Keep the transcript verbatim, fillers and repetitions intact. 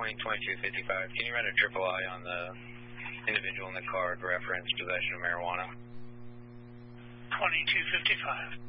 morning, twenty-two fifty-five. Can you run a triple I on the individual in the card reference possession of marijuana? twenty-two fifty-five.